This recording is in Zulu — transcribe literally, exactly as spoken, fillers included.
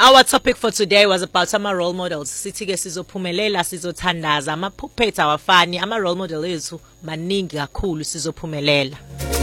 Our topic for today was about ama role models. Sithi ke sizophumelela sizothandaza ama puppets awafani ama role model ethu maningi kakhulu sizophumelela.